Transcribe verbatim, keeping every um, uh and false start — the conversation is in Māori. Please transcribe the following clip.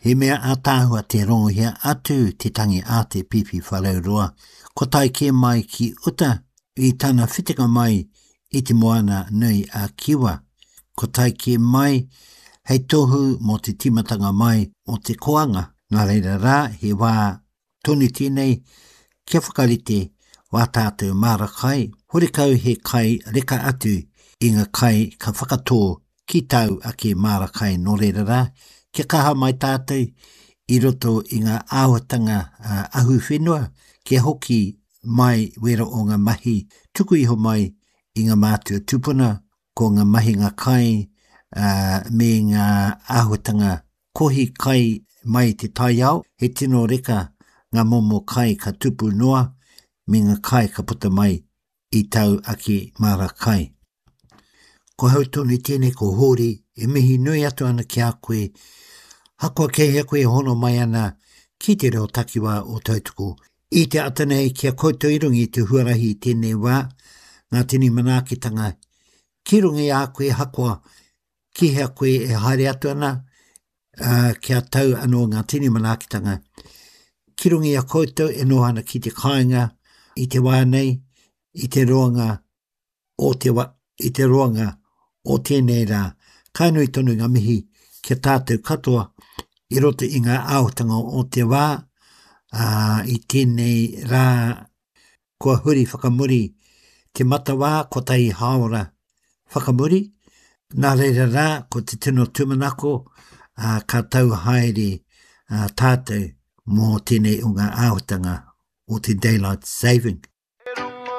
He mea a tāhua te rongohia atu te tangi a te pipi whalauroa. Ko tai ke mai ki uta i tana whitika mai i te moana nui a kiwa. Ko tai ke mai hei tohu mo te timatanga mai o te koanga. Nā reira rā he wā toni tēnei kia whakarite wā tātou mārakai. Hore kau he kai reka atu i ngā kai ka whakatō ki tau a ke mārakai nō reira rā. Kia kaha mai tātou i roto i ngā āwatanga uh, ahu whenua, kia hoki mai wera o ngā mahi, tuku iho mai i ngā mātua tupuna, ko ngā mahi ngā kai uh, me ngā āwatanga kohi kai mai te tai au, he tino reka ngā momo kai ka tupu noa, me ngā kai ka puta mai i tau ake mārakai. Ko hau tōni tēnei ko hori, e mihi nui atu ana ki a koe, hakoa kei hea koe hono mai ana ki te reo takiwa o tautuku. I te atanei kia koutou irungi te huarahi tēnei wā, ngā tini manaakitanga. Ki rungi a koe hakoa ki hea koe e haere atu ana, uh, kia tau anō ngā tini manaakitanga. Ki rungi a koutou e no ana ki te kāinga, i te wānei, i te roanga o te wa, i te roanga o tēnei rā. Kainui tonu ngā mihi kia tātou katoa, i roto i ngā āutanga o te wā, uh, i tēnei rā kua huri whakamuri, te matawā ko tai haora whakamuri, nā reira rā ko te tino tumanako, uh, ka tau haere uh, tātou mō tēnei o ngā āutanga o te daylight saving.